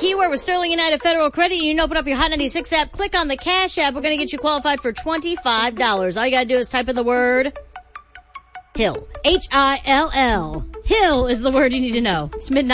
keyword with Sterling United Federal Credit Union. Open up your Hot 96 app. Click on the Cash App. We're going to get you qualified for $25. All you got to do is type in the word Hill. Hill. Hill is the word you need to know. It's midnight.